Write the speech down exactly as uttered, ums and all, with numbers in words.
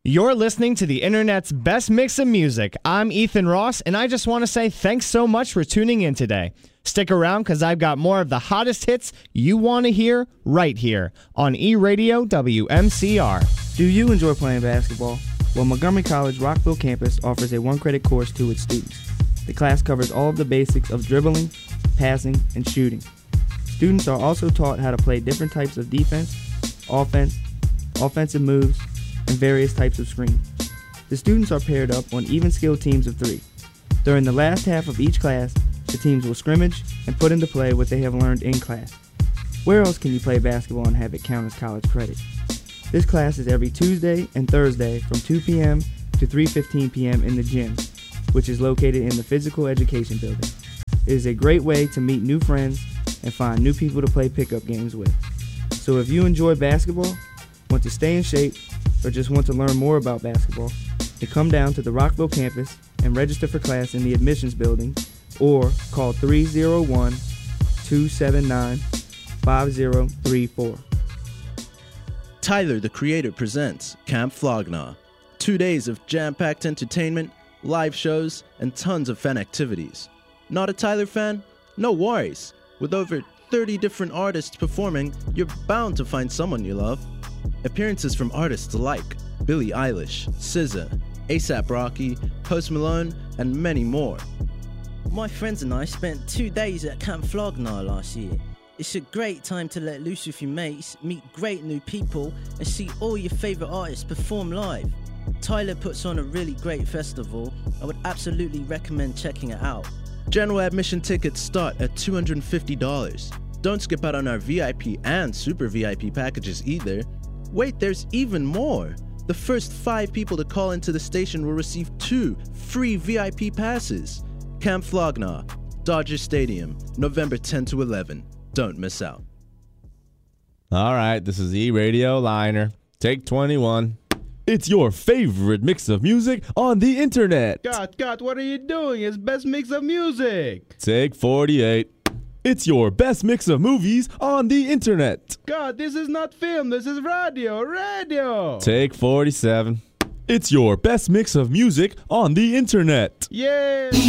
You're listening to the internet's best mix of music. I'm Ethan Ross, and I just want to say thanks so much for tuning in today. Stick around because I've got more of the hottest hits you want to hear right here on E-Radio W M C R. Do you enjoy playing basketball? Well, Montgomery College Rockville campus offers a one-credit course to its students. The class covers all of the basics of dribbling, passing, and shooting. Students are also taught how to play different types of defense, offense, offensive moves, and various types of screens. The students are paired up on even-skilled teams of three. During the last half of each class, the teams will scrimmage and put into play what they have learned in class. Where else can you play basketball and have it count as college credit? This class is every Tuesday and Thursday from two p.m. to three fifteen p.m. in the gym, which is located in the Physical Education Building. It is a great way to meet new friends and find new people to play pickup games with. So if you enjoy basketball, want to stay in shape, or just want to learn more about basketball, then come down to the Rockville campus and register for class in the admissions building or call three oh one, two seven nine, five oh three four. Tyler, the Creator, presents Camp Flog Gnaw. Two days of jam-packed entertainment, live shows, and tons of fan activities. Not a Tyler fan? No worries. With over thirty different artists performing, you're bound to find someone you love. Appearances from artists like Billie Eilish, S Z A, A$AP Rocky, Post Malone, and many more. My friends and I spent two days at Camp Flog Gnaw last year. It's a great time to let loose with your mates, meet great new people, and see all your favourite artists perform live. Tyler puts on a really great festival. I would absolutely recommend checking it out. General admission tickets start at two hundred fifty dollars. Don't skip out on our V I P and Super V I P packages either. Wait, there's even more. The first five people to call into the station will receive two free V I P passes. Camp Flog Gnaw, Dodger Stadium, November tenth to eleventh. Don't miss out. All right, this is E-Radio Liner. Take twenty-one. It's your favorite mix of music on the internet. God, God, what are you doing? It's best mix of music. Take forty-eight. It's your best mix of movies on the internet. God, this is not film. This is radio. Radio. Take forty-seven. It's your best mix of music on the internet. Yeah.